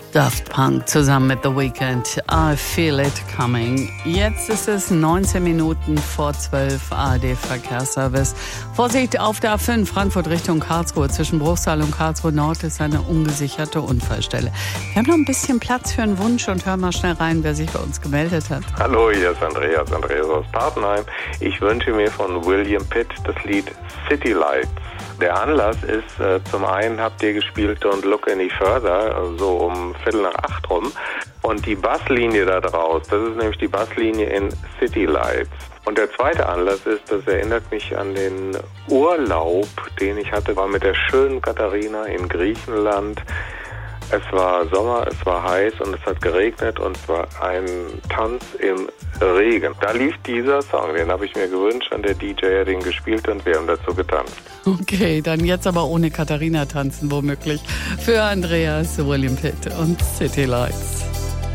Daft Punk zusammen mit The Weeknd. I Feel It Coming. Jetzt ist es 19 Minuten vor 12 ARD Verkehrsservice. Vorsicht auf der A5 Frankfurt Richtung Karlsruhe. Zwischen Bruchsal und Karlsruhe Nord ist eine ungesicherte Unfallstelle. Wir haben noch ein bisschen Platz für einen Wunsch und hören mal schnell rein, wer sich bei uns gemeldet hat. Hallo, hier ist Andreas aus Partenheim. Ich wünsche mir von William Pitt das Lied City Lights. Der Anlass ist, zum einen habt ihr gespielt Don't Look Any Further, so um 7:45 rum. Und die Basslinie da draus, das ist nämlich die Basslinie in City Lights. Und der zweite Anlass ist, das erinnert mich an den Urlaub, den ich hatte, war mit der schönen Katharina in Griechenland. Es war Sommer, es war heiß und es hat geregnet und es war ein Tanz im Regen. Da lief dieser Song, den habe ich mir gewünscht und der DJ hat ihn gespielt und wir haben dazu getanzt. Okay, dann jetzt aber ohne Katharina tanzen womöglich. Für Andreas, William Pitt und City Lights.